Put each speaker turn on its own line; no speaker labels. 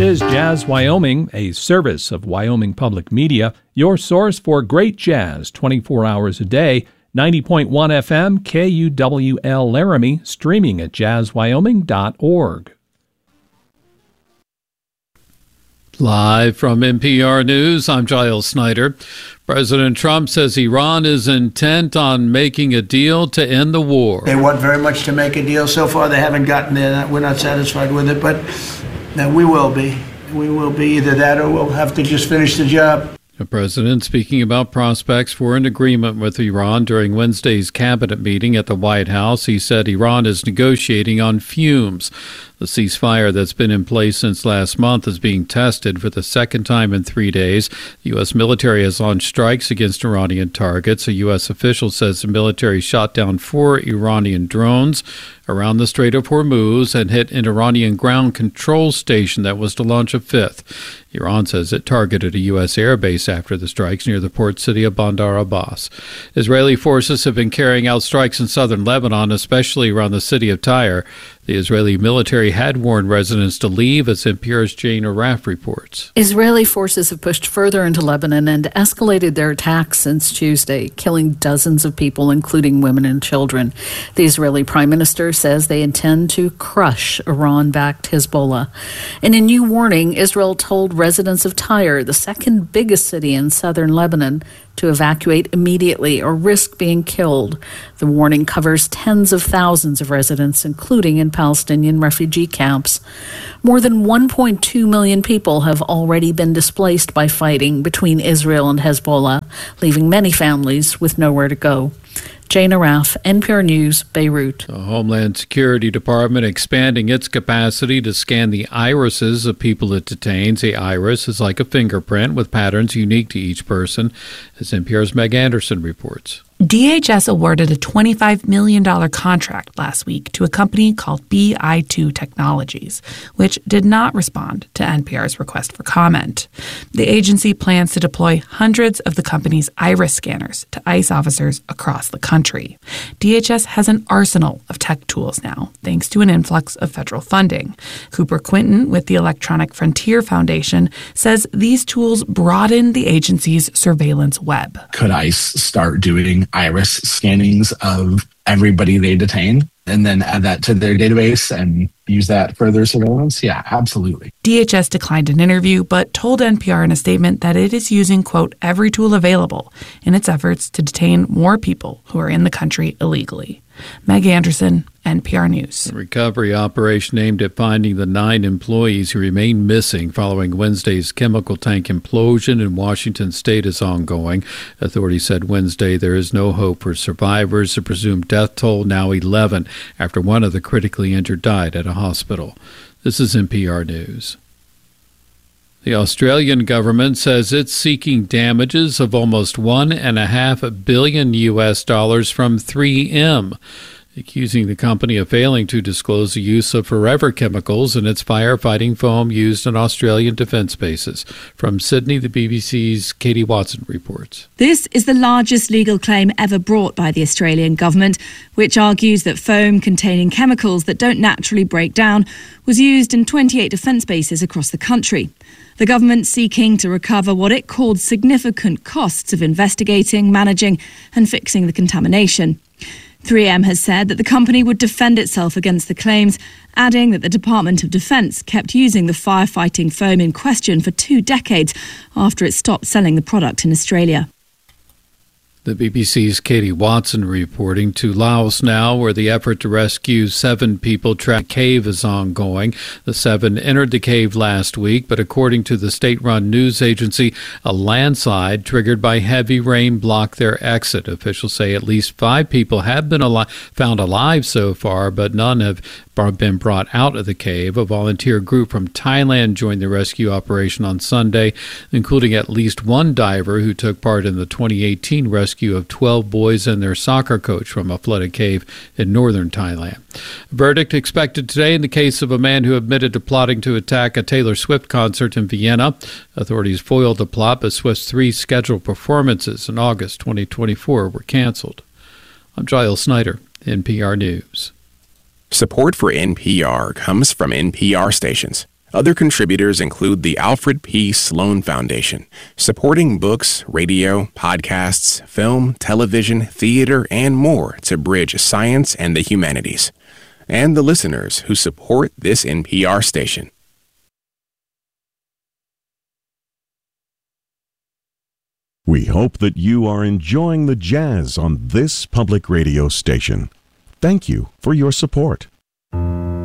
is Jazz Wyoming, a service of Wyoming Public Media, your source for great jazz 24 hours a day. 90.1 FM, KUWL Laramie, streaming at jazzwyoming.org.
Live from NPR News, I'm Giles Snyder. President Trump says Iran is intent on making a deal to end the war.
They want very much to make a deal. So far, they haven't gotten there. We're not satisfied with it, but we will be. We will be either that or we'll have to just finish the job.
The president speaking about prospects for an agreement with Iran during Wednesday's cabinet meeting at the White House. He said Iran is negotiating on fumes. The ceasefire that's been in place since last month is being tested for the second time in 3 days. The U.S. military has launched strikes against Iranian targets. A U.S. official says the military shot down 4 Iranian drones around the Strait of Hormuz and hit an Iranian ground control station that was to launch a 5th. Iran says it targeted a U.S. airbase after the strikes near the port city of Bandar Abbas. Israeli forces have been carrying out strikes in southern Lebanon, especially around the city of Tyre. The Israeli military had warned residents to leave, as NPR's Jane Araf reports.
Israeli forces have pushed further into Lebanon and escalated their attacks since Tuesday, killing dozens of people, including women and children. The Israeli prime minister says they intend to crush Iran-backed Hezbollah. In a new warning, Israel told residents of Tyre, the second biggest city in southern Lebanon, to evacuate immediately or risk being killed. The warning covers tens of thousands of residents, including in Palestinian refugee camps. More than 1.2 million people have already been displaced by fighting between Israel and Hezbollah, leaving many families with nowhere to go. Jane Araf, NPR News, Beirut.
The Homeland Security Department expanding its capacity to scan the irises of people it detains. The iris is like a fingerprint with patterns unique to each person, as NPR's Meg Anderson reports.
DHS awarded a $25 million contract last week to a company called BI2 Technologies, which did not respond to NPR's request for comment. The agency plans to deploy hundreds of the company's iris scanners to ICE officers across the country. DHS has an arsenal of tech tools now, thanks to an influx of federal funding. Cooper Quinton with the Electronic Frontier Foundation says these tools broaden the agency's surveillance web.
Could ICE start doing iris scannings of everybody they detain and then add that to their database and use that for their surveillance? Yeah, absolutely.
DHS declined an interview, but told NPR in a statement that it is using, quote, every tool available in its efforts to detain more people who are in the country illegally. Meg Anderson, NPR News.
A recovery operation aimed at finding the 9 employees who remain missing following Wednesday's chemical tank implosion in Washington state is ongoing. Authorities said Wednesday there is no hope for survivors. The presumed death toll now 11 after one of the critically injured died at a hospital. This is NPR News. The Australian government says it's seeking damages of almost $1.5 billion from 3M, accusing the company of failing to disclose the use of forever chemicals in its firefighting foam used in Australian defence bases. From Sydney, the BBC's Katie Watson reports.
This is the largest legal claim ever brought by the Australian government, which argues that foam containing chemicals that don't naturally break down was used in 28 defence bases across the country. The government seeking to recover what it called significant costs of investigating, managing and fixing the contamination. 3M has said that the company would defend itself against the claims, adding that the Department of Defence kept using the firefighting foam in question for 2 decades after it stopped selling the product in Australia.
The BBC's Katie Watson reporting. To Laos now, where the effort to rescue 7 people trapped in a cave is ongoing. The 7 entered the cave last week, but according to the state-run news agency, a landslide triggered by heavy rain blocked their exit. Officials say at least 5 people have been found alive so far, but none have been brought out of the cave. A volunteer group from Thailand joined the rescue operation on Sunday, including at least 1 diver who took part in the 2018 rescue of 12 boys and their soccer coach from a flooded cave in northern Thailand. A verdict expected today in the case of a man who admitted to plotting to attack a Taylor Swift concert in Vienna. Authorities foiled the plot, but Swift's 3 scheduled performances in August 2024 were canceled. I'm Giles Snyder, NPR News.
Support for NPR comes from NPR stations. Other contributors include the Alfred P. Sloan Foundation, supporting books, radio, podcasts, film, television, theater, and more to bridge science and the humanities, and the listeners who support this NPR station.
We hope that you are enjoying the jazz on this public radio station. Thank you for your support.